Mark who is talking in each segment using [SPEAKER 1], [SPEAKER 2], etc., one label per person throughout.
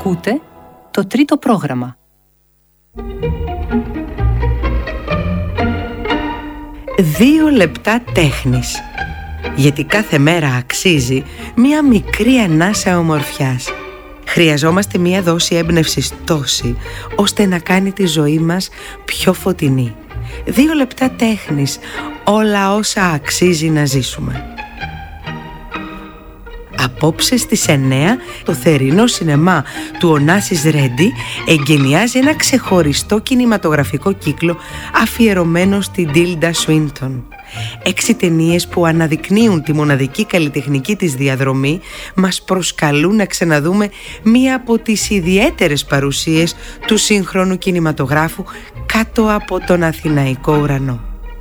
[SPEAKER 1] Ακούτε το τρίτο πρόγραμμα.
[SPEAKER 2] 2 λεπτά τέχνης. Γιατί κάθε μέρα αξίζει μία μικρή ανάσα ομορφιάς. Χρειαζόμαστε μία δόση έμπνευσης τόση, ώστε να κάνει τη ζωή μας πιο φωτεινή. 2 λεπτά τέχνης, όλα όσα αξίζει να ζήσουμε. Απόψε στις 9 το θερινό σινεμά του Ωνάσης Ρέντι εγκαινιάζει ένα ξεχωριστό κινηματογραφικό κύκλο αφιερωμένο στην Τίλντα Σουίντον. 6 ταινίες που αναδεικνύουν τη μοναδική καλλιτεχνική της διαδρομή μας προσκαλούν να ξαναδούμε μία από τις ιδιαίτερες παρουσίες του σύγχρονου κινηματογράφου κάτω από τον Αθηναϊκό ουρανό.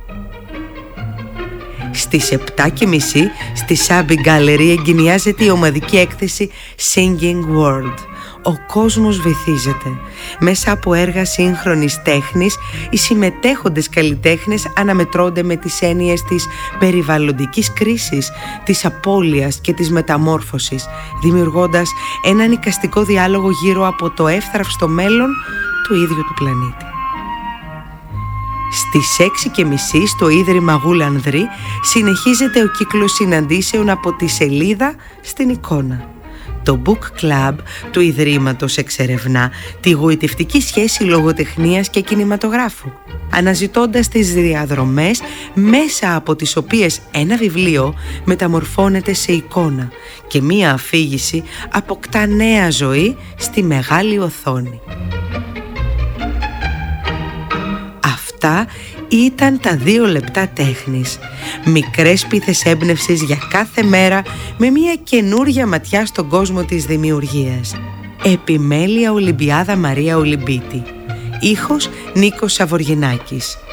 [SPEAKER 2] Στις 7:30 στη Σάμπι Γκάλερι εγκαινιάζεται η ομαδική έκθεση Singing World. Ο κόσμος βυθίζεται. Μέσα από έργα σύγχρονης τέχνης, οι συμμετέχοντες καλλιτέχνες αναμετρώνται με τις έννοιες της περιβαλλοντικής κρίσης, της απώλειας και της μεταμόρφωσης, δημιουργώντας έναν εικαστικό διάλογο γύρω από το εύθραυστο μέλλον του ίδιου του πλανήτη. Στις 6:30 στο Ίδρυμα Γουλανδρή συνεχίζεται ο κύκλος συναντήσεων από τη σελίδα στην εικόνα. Το Book Club του Ιδρύματος εξερευνά τη γοητευτική σχέση λογοτεχνίας και κινηματογράφου, αναζητώντας τις διαδρομές μέσα από τις οποίες ένα βιβλίο μεταμορφώνεται σε εικόνα και μία αφήγηση αποκτά νέα ζωή στη μεγάλη οθόνη. Αυτά ήταν τα 2 λεπτά τέχνης. Μικρές πίθες έμπνευσης για κάθε μέρα με μια καινούρια ματιά στον κόσμο της δημιουργίας. Επιμέλεια Ολυμπιάδα Μαρία Ολυμπίτη. Ήχος Νίκος Σαβοργινάκης.